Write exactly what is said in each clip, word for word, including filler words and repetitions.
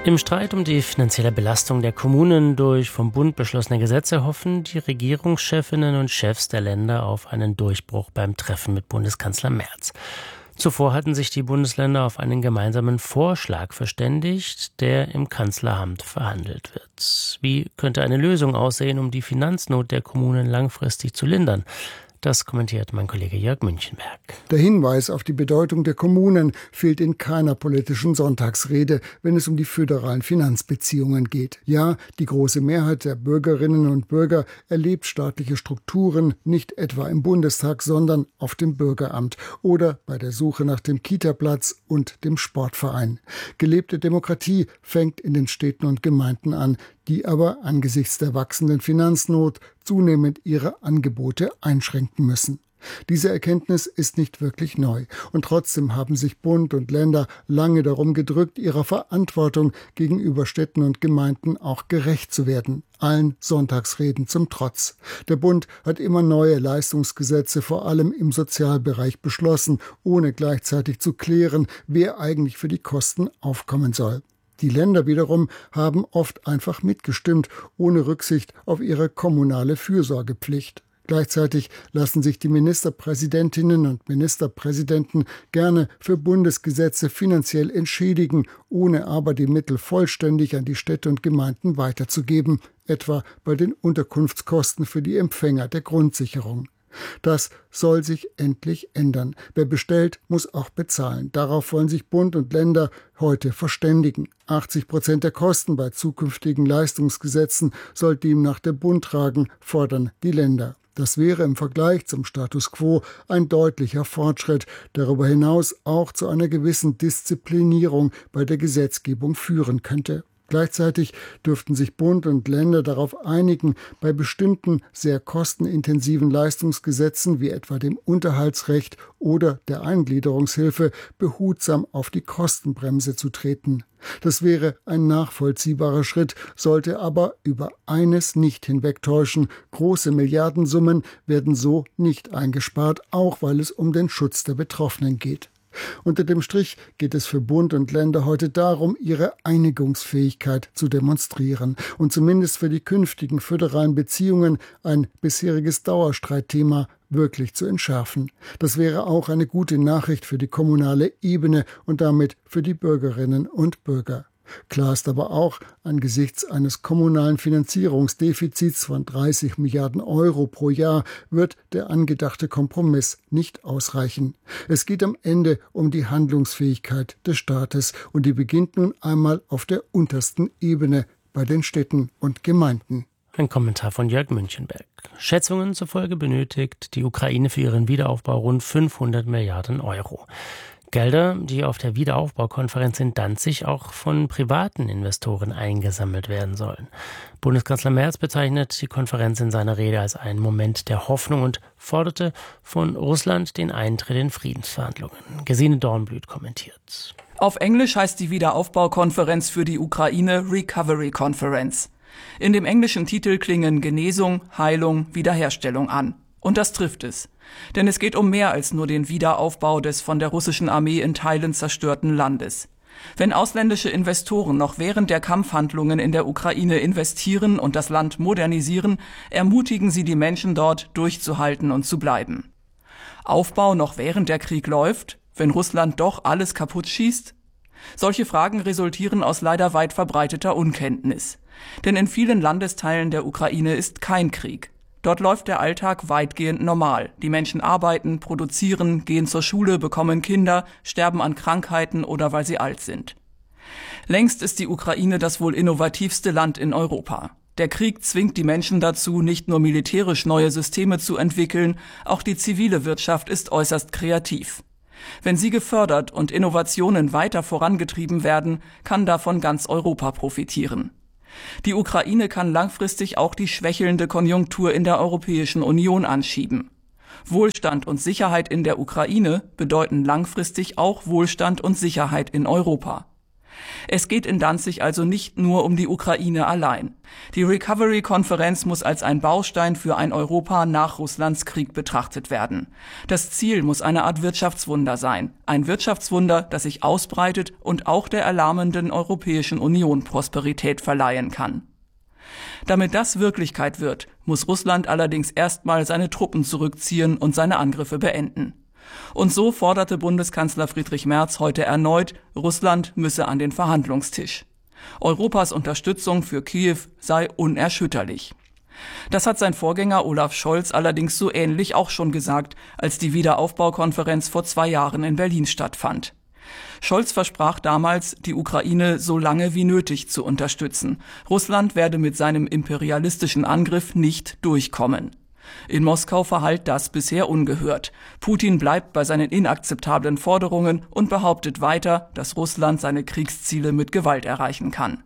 Im Streit um die finanzielle Belastung der Kommunen durch vom Bund beschlossene Gesetze hoffen die Regierungschefinnen und Chefs der Länder auf einen Durchbruch beim Treffen mit Bundeskanzler Merz. Zuvor hatten sich die Bundesländer auf einen gemeinsamen Vorschlag verständigt, der im Kanzleramt verhandelt wird. Wie könnte eine Lösung aussehen, um die Finanznot der Kommunen langfristig zu lindern? Das kommentiert mein Kollege Jörg Münchenberg. Der Hinweis auf die Bedeutung der Kommunen fehlt in keiner politischen Sonntagsrede, wenn es um die föderalen Finanzbeziehungen geht. Ja, die große Mehrheit der Bürgerinnen und Bürger erlebt staatliche Strukturen nicht etwa im Bundestag, sondern auf dem Bürgeramt oder bei der Suche nach dem Kita-Platz und dem Sportverein. Gelebte Demokratie fängt in den Städten und Gemeinden an, die aber angesichts der wachsenden Finanznot zunehmend ihre Angebote einschränken müssen. Diese Erkenntnis ist nicht wirklich neu. Und trotzdem haben sich Bund und Länder lange darum gedrückt, ihrer Verantwortung gegenüber Städten und Gemeinden auch gerecht zu werden. Allen Sonntagsreden zum Trotz. Der Bund hat immer neue Leistungsgesetze, vor allem im Sozialbereich, beschlossen, ohne gleichzeitig zu klären, wer eigentlich für die Kosten aufkommen soll. Die Länder wiederum haben oft einfach mitgestimmt, ohne Rücksicht auf ihre kommunale Fürsorgepflicht. Gleichzeitig lassen sich die Ministerpräsidentinnen und Ministerpräsidenten gerne für Bundesgesetze finanziell entschädigen, ohne aber die Mittel vollständig an die Städte und Gemeinden weiterzugeben, etwa bei den Unterkunftskosten für die Empfänger der Grundsicherung. Das soll sich endlich ändern. Wer bestellt, muss auch bezahlen. Darauf wollen sich Bund und Länder heute verständigen. achtzig Prozent der Kosten bei zukünftigen Leistungsgesetzen soll demnach der Bund tragen, fordern die Länder. Das wäre im Vergleich zum Status quo ein deutlicher Fortschritt, darüber hinaus auch zu einer gewissen Disziplinierung bei der Gesetzgebung führen könnte. Gleichzeitig dürften sich Bund und Länder darauf einigen, bei bestimmten sehr kostenintensiven Leistungsgesetzen wie etwa dem Unterhaltsrecht oder der Eingliederungshilfe behutsam auf die Kostenbremse zu treten. Das wäre ein nachvollziehbarer Schritt, sollte aber über eines nicht hinwegtäuschen: große Milliardensummen werden so nicht eingespart, auch weil es um den Schutz der Betroffenen geht. Unter dem Strich geht es für Bund und Länder heute darum, ihre Einigungsfähigkeit zu demonstrieren und zumindest für die künftigen föderalen Beziehungen ein bisheriges Dauerstreitthema wirklich zu entschärfen. Das wäre auch eine gute Nachricht für die kommunale Ebene und damit für die Bürgerinnen und Bürger. Klar ist aber auch, angesichts eines kommunalen Finanzierungsdefizits von dreißig Milliarden Euro pro Jahr wird der angedachte Kompromiss nicht ausreichen. Es geht am Ende um die Handlungsfähigkeit des Staates und die beginnt nun einmal auf der untersten Ebene bei den Städten und Gemeinden. Ein Kommentar von Jörg Münchenberg. Schätzungen zufolge benötigt die Ukraine für ihren Wiederaufbau rund fünfhundert Milliarden Euro. Gelder, die auf der Wiederaufbaukonferenz in Danzig auch von privaten Investoren eingesammelt werden sollen. Bundeskanzler Merz bezeichnet die Konferenz in seiner Rede als einen Moment der Hoffnung und forderte von Russland den Eintritt in Friedensverhandlungen. Gesine Dornblüt kommentiert. Auf Englisch heißt die Wiederaufbaukonferenz für die Ukraine Recovery Conference. In dem englischen Titel klingen Genesung, Heilung, Wiederherstellung an. Und das trifft es. Denn es geht um mehr als nur den Wiederaufbau des von der russischen Armee in Teilen zerstörten Landes. Wenn ausländische Investoren noch während der Kampfhandlungen in der Ukraine investieren und das Land modernisieren, ermutigen sie die Menschen dort, durchzuhalten und zu bleiben. Aufbau noch während der Krieg läuft, wenn Russland doch alles kaputt schießt? Solche Fragen resultieren aus leider weit verbreiteter Unkenntnis. Denn in vielen Landesteilen der Ukraine ist kein Krieg. Dort läuft der Alltag weitgehend normal. Die Menschen arbeiten, produzieren, gehen zur Schule, bekommen Kinder, sterben an Krankheiten oder weil sie alt sind. Längst ist die Ukraine das wohl innovativste Land in Europa. Der Krieg zwingt die Menschen dazu, nicht nur militärisch neue Systeme zu entwickeln, auch die zivile Wirtschaft ist äußerst kreativ. Wenn sie gefördert und Innovationen weiter vorangetrieben werden, kann davon ganz Europa profitieren. Die Ukraine kann langfristig auch die schwächelnde Konjunktur in der Europäischen Union anschieben. Wohlstand und Sicherheit in der Ukraine bedeuten langfristig auch Wohlstand und Sicherheit in Europa. Es geht in Danzig also nicht nur um die Ukraine allein. Die Recovery-Konferenz muss als ein Baustein für ein Europa nach Russlands Krieg betrachtet werden. Das Ziel muss eine Art Wirtschaftswunder sein. Ein Wirtschaftswunder, das sich ausbreitet und auch der erlahmenden Europäischen Union Prosperität verleihen kann. Damit das Wirklichkeit wird, muss Russland allerdings erstmal seine Truppen zurückziehen und seine Angriffe beenden. Und so forderte Bundeskanzler Friedrich Merz heute erneut, Russland müsse an den Verhandlungstisch. Europas Unterstützung für Kiew sei unerschütterlich. Das hat sein Vorgänger Olaf Scholz allerdings so ähnlich auch schon gesagt, als die Wiederaufbaukonferenz vor zwei Jahren in Berlin stattfand. Scholz versprach damals, die Ukraine so lange wie nötig zu unterstützen. Russland werde mit seinem imperialistischen Angriff nicht durchkommen. In Moskau verhallt das bisher ungehört. Putin bleibt bei seinen inakzeptablen Forderungen und behauptet weiter, dass Russland seine Kriegsziele mit Gewalt erreichen kann.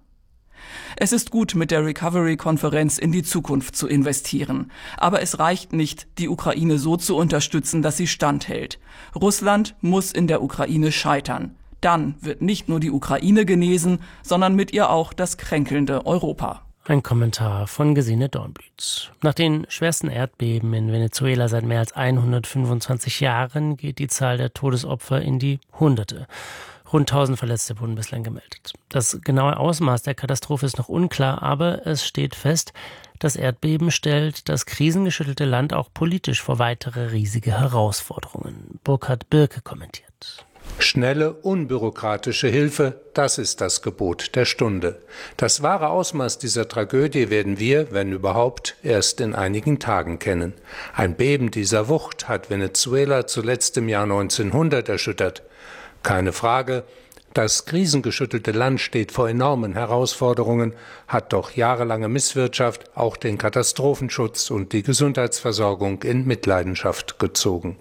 Es ist gut, mit der Recovery-Konferenz in die Zukunft zu investieren. Aber es reicht nicht, die Ukraine so zu unterstützen, dass sie standhält. Russland muss in der Ukraine scheitern. Dann wird nicht nur die Ukraine genesen, sondern mit ihr auch das kränkelnde Europa. Ein Kommentar von Gesine Dornblüt. Nach den schwersten Erdbeben in Venezuela seit mehr als hundertfünfundzwanzig Jahren geht die Zahl der Todesopfer in die Hunderte. Rund tausend Verletzte wurden bislang gemeldet. Das genaue Ausmaß der Katastrophe ist noch unklar, aber es steht fest, das Erdbeben stellt das krisengeschüttelte Land auch politisch vor weitere riesige Herausforderungen. Burkhard Birke kommentiert. Schnelle, unbürokratische Hilfe, das ist das Gebot der Stunde. Das wahre Ausmaß dieser Tragödie werden wir, wenn überhaupt, erst in einigen Tagen kennen. Ein Beben dieser Wucht hat Venezuela zuletzt im Jahr neunzehnhundert erschüttert. Keine Frage, das krisengeschüttelte Land steht vor enormen Herausforderungen, hat doch jahrelange Misswirtschaft auch den Katastrophenschutz und die Gesundheitsversorgung in Mitleidenschaft gezogen.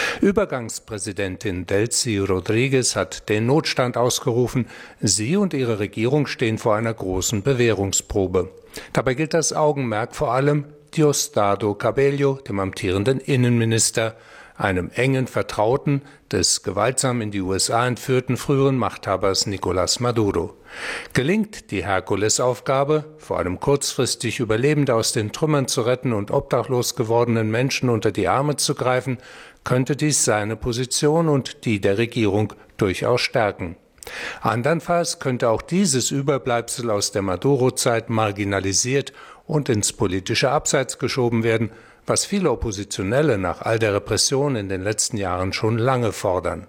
Übergangspräsidentin Delcy Rodríguez hat den Notstand ausgerufen. Sie und ihre Regierung stehen vor einer großen Bewährungsprobe. Dabei gilt das Augenmerk vor allem Diosdado Cabello, dem amtierenden Innenminister, einem engen Vertrauten des gewaltsam in die U S A entführten früheren Machthabers Nicolás Maduro. Gelingt die Herkulesaufgabe, vor allem kurzfristig Überlebende aus den Trümmern zu retten und obdachlos gewordenen Menschen unter die Arme zu greifen, könnte dies seine Position und die der Regierung durchaus stärken. Andernfalls könnte auch dieses Überbleibsel aus der Maduro-Zeit marginalisiert und ins politische Abseits geschoben werden, was viele Oppositionelle nach all der Repression in den letzten Jahren schon lange fordern.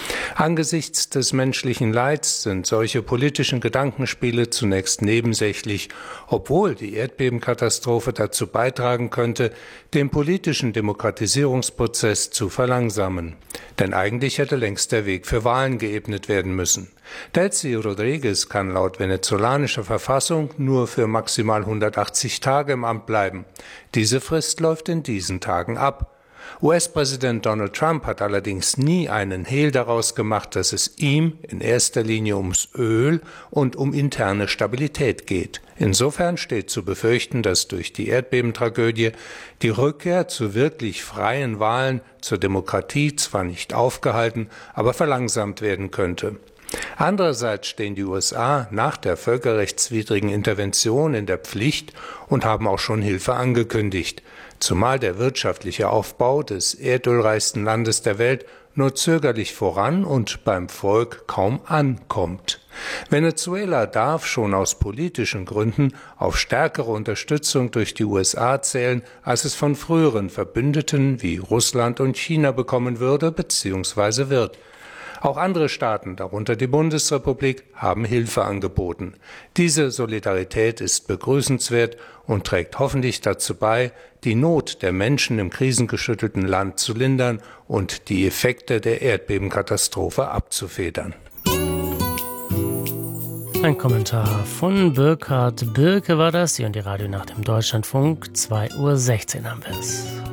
Angesichts des menschlichen Leids sind solche politischen Gedankenspiele zunächst nebensächlich, obwohl die Erdbebenkatastrophe dazu beitragen könnte, den politischen Demokratisierungsprozess zu verlangsamen. Denn eigentlich hätte längst der Weg für Wahlen geebnet werden müssen. Delcy Rodríguez kann laut venezolanischer Verfassung nur für maximal hundertachtzig Tage im Amt bleiben. Diese Frist läuft in diesen Tagen ab. U S-Präsident Donald Trump hat allerdings nie einen Hehl daraus gemacht, dass es ihm in erster Linie ums Öl und um interne Stabilität geht. Insofern steht zu befürchten, dass durch die Erdbebentragödie die Rückkehr zu wirklich freien Wahlen zur Demokratie zwar nicht aufgehalten, aber verlangsamt werden könnte. Andererseits stehen die U S A nach der völkerrechtswidrigen Intervention in der Pflicht und haben auch schon Hilfe angekündigt, zumal der wirtschaftliche Aufbau des erdölreichsten Landes der Welt nur zögerlich voran und beim Volk kaum ankommt. Venezuela darf schon aus politischen Gründen auf stärkere Unterstützung durch die U S A zählen, als es von früheren Verbündeten wie Russland und China bekommen würde bzw. wird. Auch andere Staaten, darunter die Bundesrepublik, haben Hilfe angeboten. Diese Solidarität ist begrüßenswert und trägt hoffentlich dazu bei, die Not der Menschen im krisengeschüttelten Land zu lindern und die Effekte der Erdbebenkatastrophe abzufedern. Ein Kommentar von Burkhard Birke war das. Sie und die Radio nach dem Deutschlandfunk. zwei Uhr sechzehn haben wir es.